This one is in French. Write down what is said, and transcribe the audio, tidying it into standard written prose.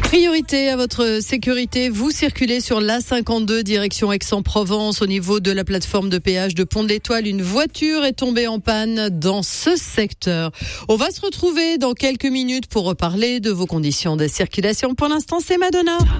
Priorité à votre sécurité, vous circulez sur l'A52 direction Aix-en-Provence au niveau de la plateforme de péage de Pont de l'Étoile. Une voiture est tombée en panne dans ce secteur. On va se retrouver dans quelques minutes pour reparler de vos conditions de circulation. Pour l'instant, c'est Madonna.